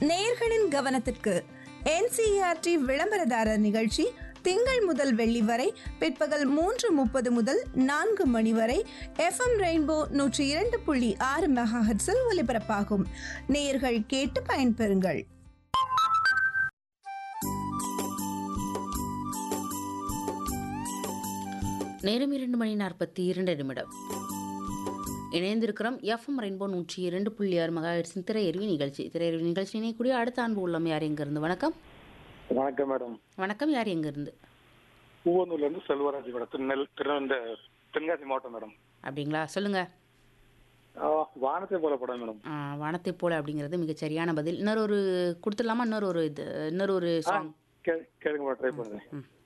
நேயர்களின் கவனத்திற்கு NCERT விளம்பரதாரர் நிகழ்ச்சி திங்கள் முதல் வெள்ளி வரை பிற்பகல் 3:30 முதல் 4 மணி வரை FM ரெயின்போ 102.6 மெகாஹெர்ட்ஸில் ஒலிபரப்பாகும். நேயர்கள் கேட்டு பயன்பெறுங்கள். நேரம் 2:42 இணைந்திருக்கிறோம். FM ரெயின்போ 102.6 மெகாஹெர்ட்ஸின் திரையறிவி நிகழ்ச்சி இணையக்கூடிய அடுத்த அன்பு உள்ளம் யார் எங்கிருந்து? வணக்கம். வணக்கம் மேடம். வணக்கம், யார் எங்கிருந்து? பூவனூர்ல இருந்து செல்வராஜ் மேடம். தென்காசி மாவட்டம் மேடம். அப்படிங்களா, சொல்லுங்க. வானத்தை போல படம் மேடம். வானத்தை போல அப்படிங்கிறது மிகச் சரியான பதில். இன்னொரு கொடுத்துடலாமா? இன்னொரு சாங் கேளுங்க, ட்ரை பண்ணுங்க.